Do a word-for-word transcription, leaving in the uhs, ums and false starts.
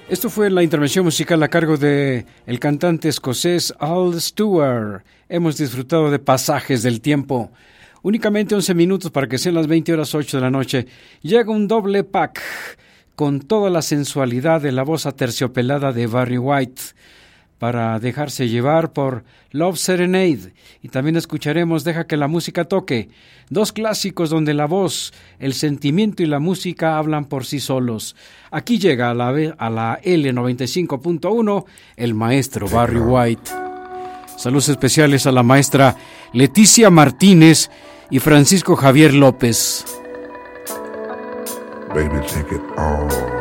Esto fue la intervención musical a cargo de el cantante escocés Al Stewart. Hemos disfrutado de Pasajes del Tiempo. Únicamente once minutos para que sean las veinte horas ocho de la noche. Llega un doble pack con toda la sensualidad de la voz aterciopelada de Barry White para dejarse llevar por Love Serenade. Y también escucharemos Deja que la música toque. Dos clásicos donde la voz, el sentimiento y la música hablan por sí solos. Aquí llega a la, a la L noventa y cinco punto uno el maestro Barry White. Saludos especiales a la maestra Leticia Martínez y Francisco Javier López. Baby, take it all.